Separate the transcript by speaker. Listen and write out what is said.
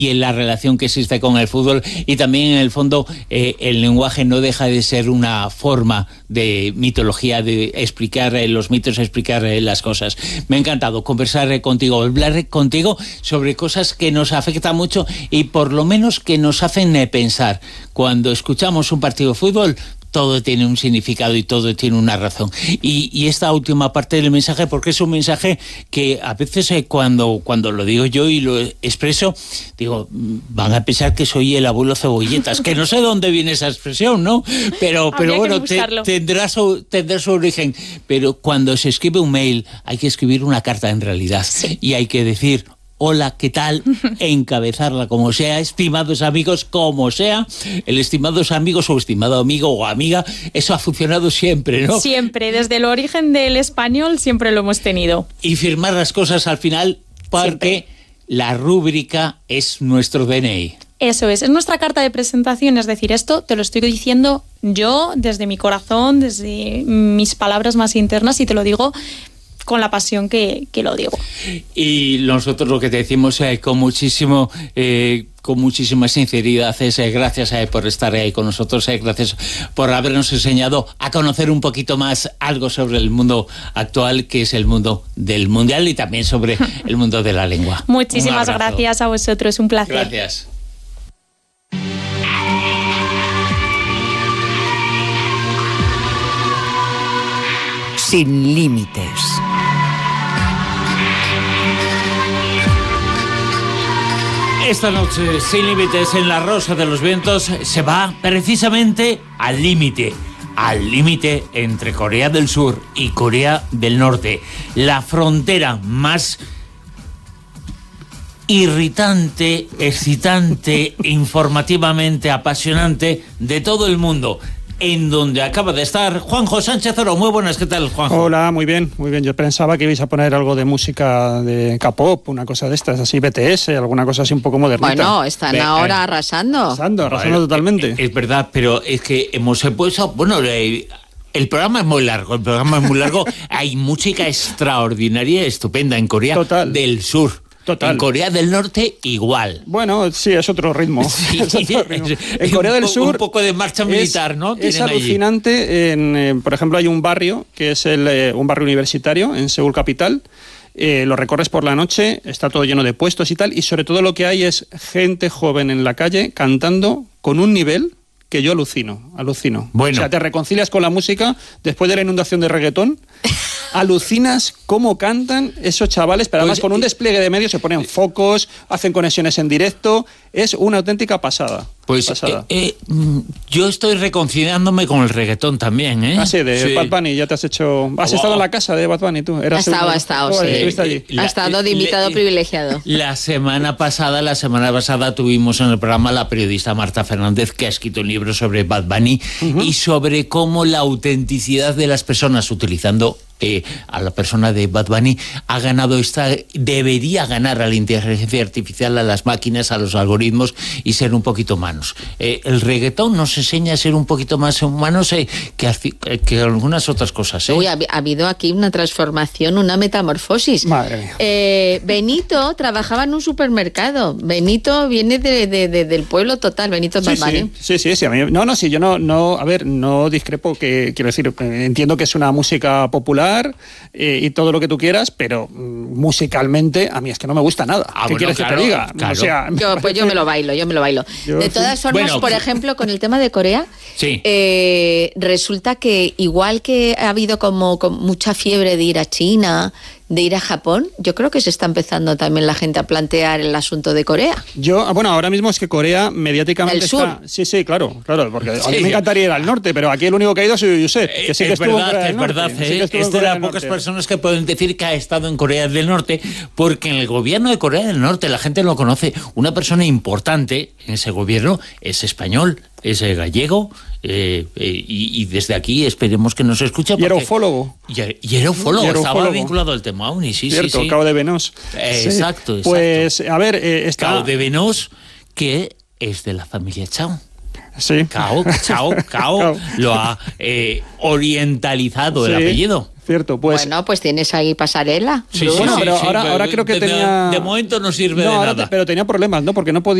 Speaker 1: y en la relación que existe con el fútbol, y también en el fondo el lenguaje no deja de ser una forma de mitología, de explicar los mitos, explicar las cosas. Me ha encantado conversar contigo, hablar contigo sobre cosas que nos afectan mucho y por lo menos que nos hacen pensar. Cuando escuchamos un partido de fútbol, todo tiene un significado y todo tiene una razón. Y esta última parte del mensaje, porque es un mensaje que a veces cuando lo digo yo y lo expreso, digo, van a pensar que soy el abuelo Cebolletas, que no sé dónde viene esa expresión, ¿no? Pero bueno, tendrá su origen. Pero cuando se escribe un mail, hay que escribir una carta en realidad. Sí. Y hay que decir: hola, ¿qué tal? Encabezarla como sea, estimados amigos, como sea. El estimados amigos o estimado amigo o amiga, eso ha funcionado siempre, ¿no?
Speaker 2: Siempre, desde el origen del español siempre lo hemos tenido.
Speaker 1: Y firmar las cosas al final, porque la rúbrica es nuestro DNI.
Speaker 2: Eso es nuestra carta de presentación, es decir, esto te lo estoy diciendo yo desde mi corazón, desde mis palabras más internas, y te lo digo con la pasión que lo digo.
Speaker 1: Y nosotros lo que te decimos con muchísima sinceridad es gracias por estar ahí con nosotros, gracias por habernos enseñado a conocer un poquito más algo sobre el mundo actual, que es el mundo del mundial, y también sobre el mundo de la lengua.
Speaker 2: Muchísimas gracias a vosotros, un placer.
Speaker 1: Gracias.
Speaker 3: Sin límites.
Speaker 1: Esta noche, Sin Límites en La Rosa de los Vientos, se va precisamente al límite entre Corea del Sur y Corea del Norte, la frontera más irritante, excitante, informativamente apasionante de todo el mundo, en donde acaba de estar Juanjo Sánchez Oro. Muy buenas, ¿qué tal, Juanjo?
Speaker 4: Hola, muy bien. Yo pensaba que ibais a poner algo de música de K-pop, una cosa de estas, así BTS, alguna cosa así un poco modernita.
Speaker 3: Bueno, están ahora arrasando
Speaker 4: totalmente.
Speaker 1: Es verdad, pero es que hemos puesto, bueno, el programa es muy largo, hay música extraordinaria, estupenda en Corea del Sur.
Speaker 4: Total.
Speaker 1: En Corea del Norte igual.
Speaker 4: Bueno, sí, es otro ritmo.
Speaker 1: Sí,
Speaker 4: en Corea del Sur
Speaker 1: un poco de marcha militar, ¿no?
Speaker 4: Es alucinante. Por ejemplo, hay un barrio que es un barrio universitario en Seúl capital. Lo recorres por la noche, está todo lleno de puestos y tal, y sobre todo lo que hay es gente joven en la calle cantando con un nivel que yo alucino.
Speaker 1: Bueno.
Speaker 4: O sea, te reconcilias con la música después de la inundación de reggaetón. Alucinas cómo cantan esos chavales, pero además con un despliegue de medios, se ponen focos, hacen conexiones en directo. Es una auténtica pasada.
Speaker 1: Yo estoy reconciliándome con el reggaetón también, ¿eh?
Speaker 4: Ah, sí, de Bad Bunny, ya te has hecho... ¿Has estado en la casa de Bad Bunny tú?
Speaker 3: Ha estado, sí. Ha estado de invitado privilegiado.
Speaker 1: La semana pasada tuvimos en el programa la periodista Marta Fernández, que ha escrito un libro sobre Bad Bunny y sobre cómo la autenticidad de las personas utilizando a la persona de Bad Bunny debería ganar a la inteligencia artificial, a las máquinas, a los algoritmos, y ser un poquito humanos. El reggaetón nos enseña a ser un poquito más humanos que algunas otras cosas.
Speaker 3: Uy, ha habido aquí una transformación, una metamorfosis.
Speaker 4: Madre mía.
Speaker 3: Benito trabajaba en un supermercado. Benito viene del pueblo total, Benito Bad Bunny.
Speaker 4: Sí. A mí, yo no discrepo, que quiero decir, entiendo que es una música popular y todo lo que tú quieras, pero musicalmente a mí es que no me gusta nada. ¿Qué quieres que te diga?
Speaker 1: Claro.
Speaker 4: O sea,
Speaker 3: yo me lo bailo. De todas formas, por ejemplo, con el tema de Corea, resulta que igual que ha habido como mucha fiebre de ir a China, de ir a Japón, yo creo que se está empezando también la gente a plantear el asunto de Corea.
Speaker 4: Ahora mismo es que Corea mediáticamente
Speaker 3: está...
Speaker 4: Sí, claro, porque a mí me encantaría ir al norte, pero aquí el único que ha ido ha sido Josep, que sí que estuvo en Corea del Norte.
Speaker 1: Es de las pocas personas que pueden decir que ha estado en Corea del Norte, porque en el gobierno de Corea del Norte la gente lo conoce. Una persona importante en ese gobierno es español, es gallego, y desde aquí esperemos que nos escuche.
Speaker 4: Y era ufólogo.
Speaker 1: Y era ufólogo, estaba vinculado al tema OVNI, sí.
Speaker 4: Cabo de Venós.
Speaker 1: Exacto.
Speaker 4: Pues, a ver, está...
Speaker 1: Cabo de Venós, que es de la familia Chao.
Speaker 4: Sí.
Speaker 1: Cao lo ha orientalizado el apellido.
Speaker 4: Cierto, pues...
Speaker 3: Bueno, pues tienes ahí pasarela.
Speaker 1: Sí,
Speaker 4: Bueno,
Speaker 1: sí,
Speaker 4: pero
Speaker 1: sí,
Speaker 4: ahora creo que tenía...
Speaker 1: De momento no sirve de
Speaker 4: ahora
Speaker 1: nada.
Speaker 4: pero tenía problemas, ¿no? Porque no podía